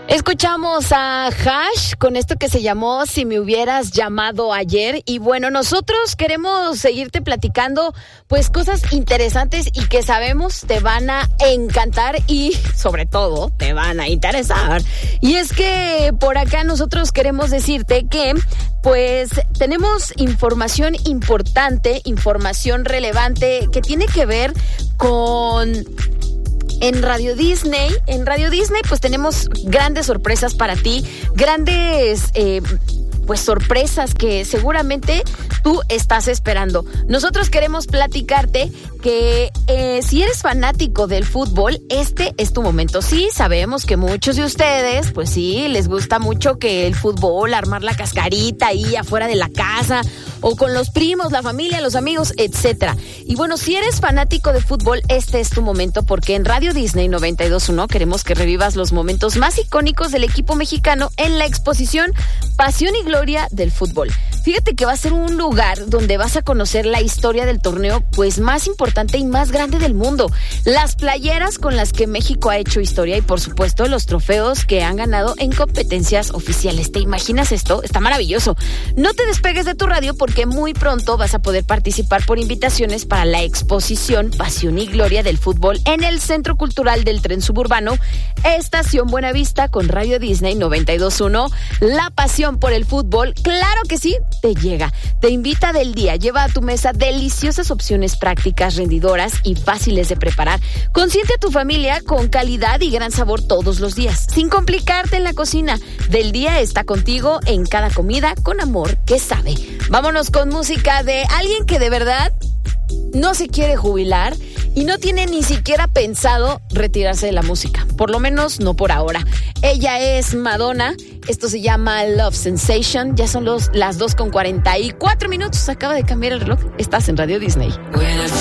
Escuchamos a Hash con esto que se llamó Si me hubieras llamado ayer. Y bueno, nosotros queremos seguirte platicando pues cosas interesantes y que sabemos te van a encantar y sobre todo te van a interesar. Y es que por acá nosotros queremos decirte que pues tenemos información importante, información relevante que tiene que ver con... En Radio Disney pues tenemos grandes sorpresas para ti, grandes pues sorpresas que seguramente tú estás esperando. Nosotros queremos platicarte que si eres fanático del fútbol, este es tu momento. Sí, sabemos que muchos de ustedes, pues sí, les gusta mucho que el fútbol, armar la cascarita ahí afuera de la casa, o con los primos, la familia, los amigos, etcétera. Y bueno, si eres fanático de fútbol, este es tu momento, porque en Radio Disney 92.1 queremos que revivas los momentos más icónicos del equipo mexicano en la exposición Pasión y Gloria del Fútbol. Fíjate que va a ser un lugar donde vas a conocer la historia del torneo pues más importante y más grande del mundo, las playeras con las que México ha hecho historia y por supuesto los trofeos que han ganado en competencias oficiales. ¿Te imaginas esto? Está maravilloso. No te despegues de tu radio porque muy pronto vas a poder participar por invitaciones para la exposición Pasión y Gloria del Fútbol en el Centro Cultural del Tren Suburbano, Estación Buenavista, con Radio Disney 92.1. La pasión por el fútbol, claro que sí, te llega. Te invita del día, lleva a tu mesa deliciosas opciones prácticas, rendidoras y fáciles de preparar. Consiente a tu familia con calidad y gran sabor todos los días, sin complicarte en la cocina. Del día está contigo en cada comida con amor que sabe. Vámonos con música de alguien que de verdad no se quiere jubilar y no tiene ni siquiera pensado retirarse de la música, por lo menos no por ahora. Ella es Madonna, esto se llama Love Sensation, ya son las 2:44 minutos, acaba de cambiar el reloj, estás en Radio Disney.